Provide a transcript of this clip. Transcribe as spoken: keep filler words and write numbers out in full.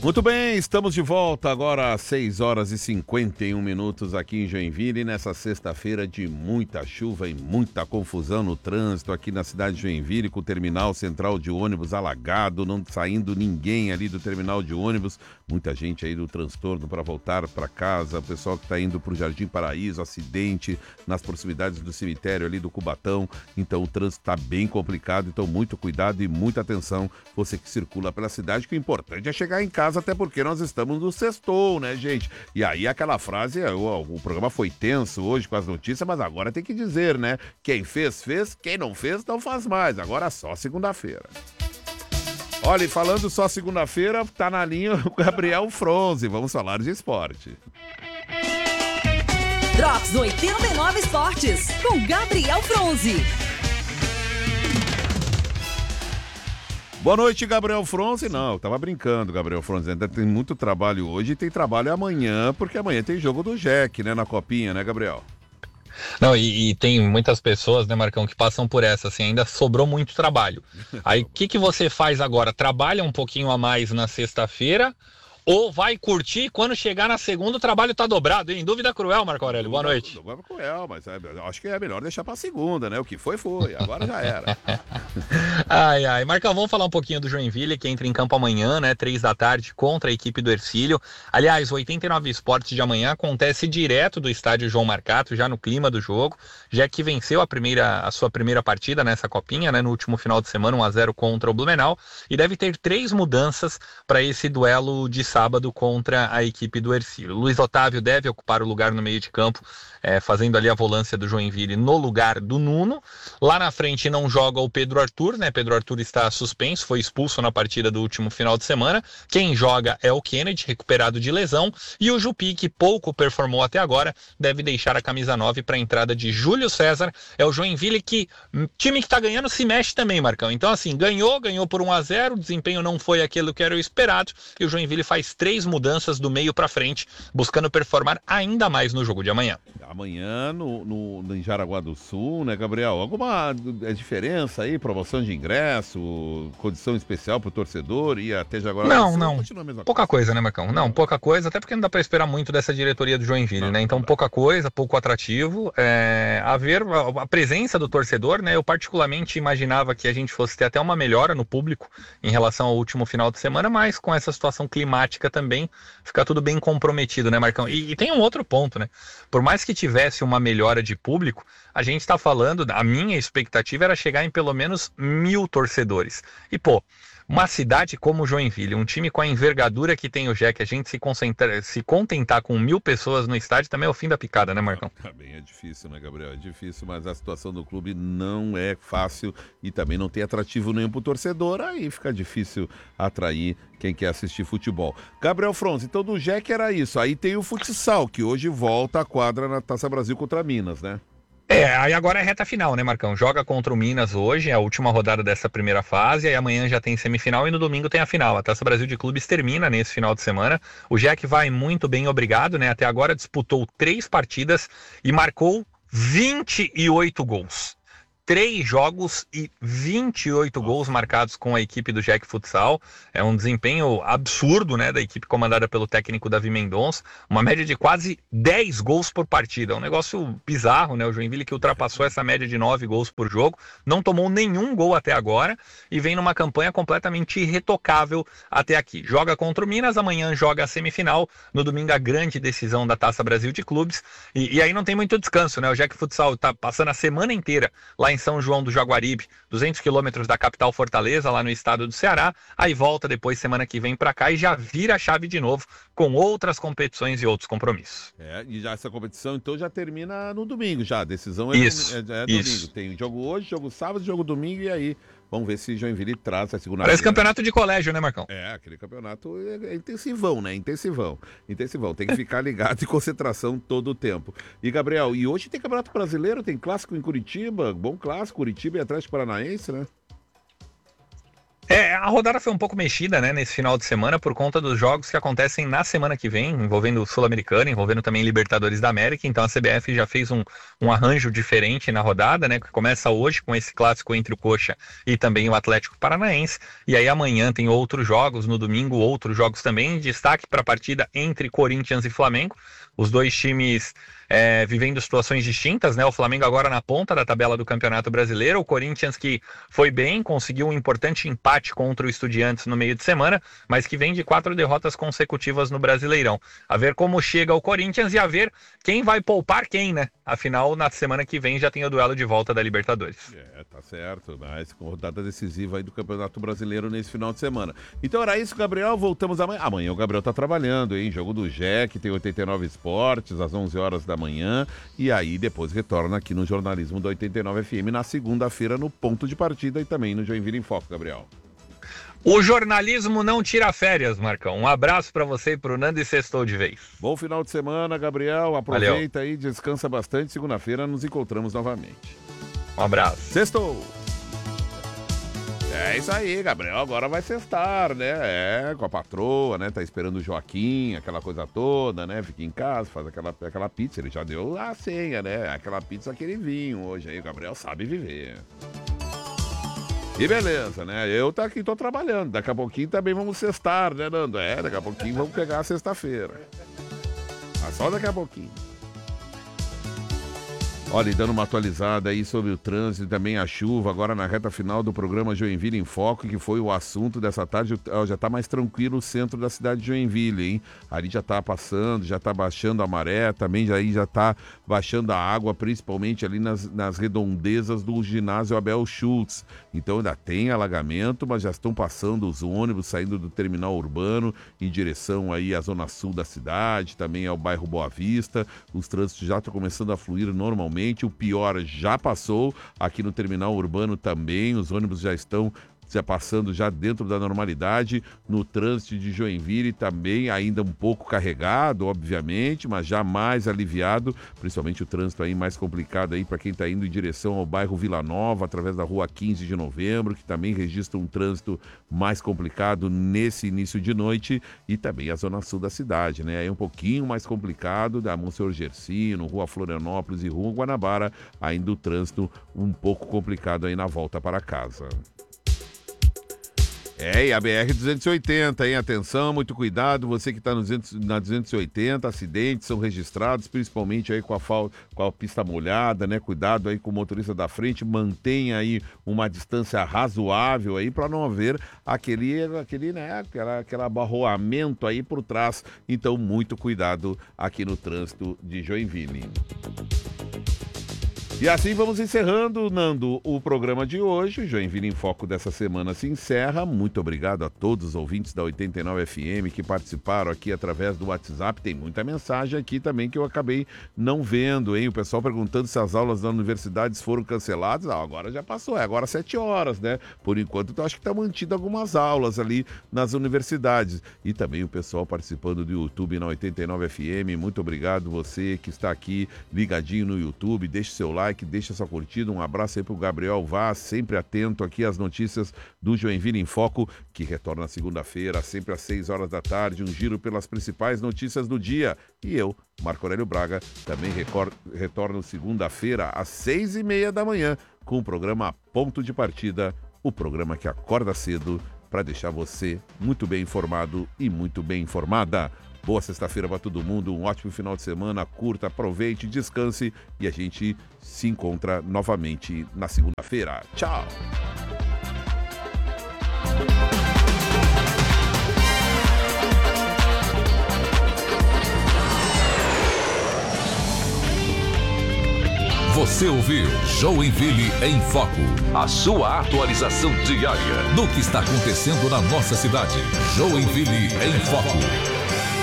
Muito bem, estamos de volta agora às seis horas e cinquenta e um minutos aqui em Joinville, nessa sexta-feira de muita chuva e muita confusão no trânsito aqui na cidade de Joinville, com o terminal central de ônibus alagado, não saindo ninguém ali do terminal de ônibus, muita gente aí do transtorno para voltar para casa, o pessoal que está indo para o Jardim Paraíso, acidente nas proximidades do cemitério ali do Cubatão, então o trânsito está bem complicado, então muito cuidado e muita atenção, você que circula pela cidade, que o importante é chegar em casa, até porque nós estamos no sextou, né, gente? E aí aquela frase, o, o programa foi tenso hoje com as notícias, mas agora tem que dizer, né? Quem fez, fez, quem não fez, não faz mais. Agora só segunda-feira. Olha, e falando só segunda-feira, tá na linha o Gabriel Fronzi. Vamos falar de esporte. Drops oitenta e nove Esportes, com Gabriel Fronzi. Boa noite, Gabriel Fronzi. Não, eu tava brincando, Gabriel Fronzi. Ainda tem muito trabalho hoje e tem trabalho amanhã, porque amanhã tem jogo do Jack, né, na Copinha, né, Gabriel? Não, e, e tem muitas pessoas, né, Marcão, que passam por essa, assim, ainda sobrou muito trabalho. Aí, o que, que você faz agora? Trabalha um pouquinho a mais na sexta-feira ou vai curtir quando chegar na segunda o trabalho tá dobrado, hein? Dúvida cruel, Marco Aurélio. Boa noite. Dúvida cruel, mas é, acho que é melhor deixar pra segunda, né? O que foi, foi. Agora já era. Ai, ai. Marcão, vamos falar um pouquinho do Joinville, que entra em campo amanhã, né? Três da tarde, contra a equipe do Hercílio. Aliás, o oitenta e nove Esportes de amanhã acontece direto do estádio João Marcato, já no clima do jogo, já que venceu a, primeira, a sua primeira partida nessa copinha, né? No último final de semana, um a zero contra o Blumenau, e deve ter três mudanças para esse duelo de sábado contra a equipe do Hercílio. Luiz Otávio deve ocupar o lugar no meio de campo, é, fazendo ali a volância do Joinville no lugar do Nuno. Lá na frente não joga o Pedro Arthur, né? Pedro Arthur está suspenso, foi expulso na partida do último final de semana. Quem joga é o Kennedy, recuperado de lesão, e o Jupi, que pouco performou até agora, deve deixar a camisa nove para a entrada de Júlio César. É o Joinville que, time que está ganhando, se mexe também, Marcão. Então, assim, ganhou, ganhou por um a zero, o desempenho não foi aquilo que era o esperado, e o Joinville faz três mudanças do meio para frente, buscando performar ainda mais no jogo de amanhã. Amanhã no, no, no em Jaraguá do Sul, né, Gabriel? Alguma diferença aí? Promoção de ingresso, condição especial para o torcedor e até já agora? Não, não. Pouca coisa. coisa, né, Marcão? Não, pouca coisa, até porque não dá para esperar muito dessa diretoria do Joinville, não, né? Então, pouca coisa, pouco atrativo. É, a ver a, a presença do torcedor, né? Eu particularmente imaginava que a gente fosse ter até uma melhora no público em relação ao último final de semana, mas com essa situação climática também fica tudo bem comprometido, né, Marcão? E, e tem um outro ponto, né? Por mais que tivesse uma melhora de público, a gente está falando, a minha expectativa era chegar em pelo menos mil torcedores. E, pô, uma cidade como Joinville, um time com a envergadura que tem o Jack, a gente se, concentra, se contentar com mil pessoas no estádio também é o fim da picada, né, Marcão? Também é difícil, né, Gabriel? É difícil, mas a situação do clube não é fácil e também não tem atrativo nenhum pro torcedor, aí fica difícil atrair quem quer assistir futebol. Gabriel Fronzi, então do Jack era isso. Aí tem o futsal, que hoje volta à quadra na Taça Brasil contra Minas, né? É, aí agora é reta final, né, Marcão? Joga contra o Minas hoje, é a última rodada dessa primeira fase, aí amanhã já tem semifinal e no domingo tem a final. A Taça Brasil de Clubes termina nesse final de semana. O Jack vai muito bem, obrigado, né? Até agora disputou três partidas e marcou vinte e oito gols. Três jogos e vinte e oito gols marcados com a equipe do Jack Futsal. É um desempenho absurdo, né, da equipe comandada pelo técnico Davi Mendonça. Uma média de quase dez gols por partida. É um negócio bizarro, né? O Joinville que ultrapassou essa média de nove gols por jogo. Não tomou nenhum gol até agora e vem numa campanha completamente irretocável até aqui. Joga contra o Minas, amanhã joga a semifinal. No domingo a grande decisão da Taça Brasil de Clubes. E, e aí não tem muito descanso, né? O Jack Futsal tá passando a semana inteira lá em São João do Jaguaribe, duzentos quilômetros da capital Fortaleza, lá no estado do Ceará, aí volta depois semana que vem para cá e já vira a chave de novo com outras competições e outros compromissos. É, e já essa competição então já termina no domingo já, a decisão é, isso, é, é isso. domingo, tem jogo hoje, jogo sábado, jogo domingo e aí vamos ver se Joinville traz a segunda. Parece campeonato de colégio, né, Marcão? É, aquele campeonato é intensivão, né? Intensivão. Intensivão. Tem que ficar ligado em concentração todo o tempo. E, Gabriel, e hoje tem campeonato brasileiro, tem clássico em Curitiba, bom clássico, Curitiba e Atlético Paranaense, né? É, a rodada foi um pouco mexida, né, nesse final de semana por conta dos jogos que acontecem na semana que vem, envolvendo o Sul-Americano, envolvendo também Libertadores da América. Então a C B F já fez um, um arranjo diferente na rodada, né, que começa hoje com esse clássico entre o Coxa e também o Atlético Paranaense. E aí amanhã tem outros jogos, no domingo outros jogos também. Destaque para a partida entre Corinthians e Flamengo. Os dois times é, vivendo situações distintas, né? O Flamengo agora na ponta da tabela do Campeonato Brasileiro, o Corinthians que foi bem, conseguiu um importante empate contra o Estudiantes no meio de semana, mas que vem de quatro derrotas consecutivas no Brasileirão. A ver como chega o Corinthians e a ver quem vai poupar quem, né? Afinal, na semana que vem já tem o duelo de volta da Libertadores. É, tá certo, mas com rodada decisiva aí do Campeonato Brasileiro nesse final de semana. Então era isso, Gabriel, voltamos amanhã. Amanhã o Gabriel tá trabalhando, hein? Jogo do Jack, tem oitenta e nove Esportes, às onze horas da manhã, e aí depois retorna aqui no jornalismo da oitenta e nove F M na segunda-feira no Ponto de Partida e também no Joinville em Foco, Gabriel. O jornalismo não tira férias, Marcão. Um abraço pra você e pro Nando e sextou de vez. Bom final de semana, Gabriel. Aproveita Valeu. Aí, descansa bastante. Segunda-feira nos encontramos novamente. Um abraço. Sextou! É isso aí, Gabriel. Agora vai sextar, né? É, com a patroa, né? Tá esperando o Joaquim, aquela coisa toda, né? Fica em casa, faz aquela, aquela pizza. Ele já deu a senha, né? Aquela pizza, aquele vinho hoje aí. O Gabriel sabe viver. E beleza, né? Eu tá aqui, tô trabalhando. Daqui a pouquinho também vamos sextar, né, Nando? É, daqui a pouquinho vamos pegar a sexta-feira. Mas só daqui a pouquinho. Olha, e dando uma atualizada aí sobre o trânsito e também a chuva, agora na reta final do programa Joinville em Foco, que foi o assunto dessa tarde, já tá mais tranquilo o centro da cidade de Joinville, hein? Ali já tá passando, já tá baixando a maré, também já, aí já tá baixando a água, principalmente ali nas, nas redondezas do ginásio Abel Schultz. Então ainda tem alagamento, mas já estão passando os ônibus, saindo do terminal urbano em direção aí à zona sul da cidade, também ao bairro Boa Vista. Os trânsitos já estão começando a fluir normalmente. O pior já passou, aqui no terminal urbano também, os ônibus já estão já passando já dentro da normalidade, no trânsito de Joinville também ainda um pouco carregado, obviamente, mas já mais aliviado, principalmente o trânsito aí mais complicado aí para quem está indo em direção ao bairro Vila Nova, através da rua quinze de novembro, que também registra um trânsito mais complicado nesse início de noite, e também a zona sul da cidade, né? Aí um pouquinho mais complicado, da Monsenhor Gersino, rua Florianópolis e rua Guanabara, ainda o trânsito um pouco complicado aí na volta para casa. É, e a B R duzentos e oitenta, hein? Atenção, muito cuidado, você que está na duzentos e oitenta, acidentes são registrados, principalmente aí com a, fal... com a pista molhada, né? Cuidado aí com o motorista da frente, mantenha aí uma distância razoável aí para não haver aquele, aquele, né? Aquela, aquele abarroamento aí por trás. Então, muito cuidado aqui no trânsito de Joinville. E assim vamos encerrando, Nando, o programa de hoje. O Joinville em Foco dessa semana se encerra. Muito obrigado a todos os ouvintes da oitenta e nove F M que participaram aqui através do WhatsApp. Tem muita mensagem aqui também que eu acabei não vendo, hein? O pessoal perguntando se as aulas da universidade foram canceladas. Ah, agora já passou, é agora sete horas, né? Por enquanto, eu acho que está mantido algumas aulas ali nas universidades. E também o pessoal participando do YouTube na oitenta e nove F M. Muito obrigado você que está aqui ligadinho no YouTube. Deixe seu like. Que deixa sua curtida, um abraço aí pro Gabriel Vaz, sempre atento aqui às notícias do Joinville em Foco, que retorna segunda-feira, sempre às seis horas da tarde, um giro pelas principais notícias do dia. E eu, Marco Aurélio Braga, também record... retorno segunda-feira às seis e meia da manhã, com o programa Ponto de Partida, o programa que acorda cedo para deixar você muito bem informado e muito bem informada. Boa sexta-feira para todo mundo, um ótimo final de semana, curta, aproveite, descanse e a gente se encontra novamente na segunda-feira. Tchau! Você ouviu Joinville em Foco, a sua atualização diária do que está acontecendo na nossa cidade. Joinville em Foco.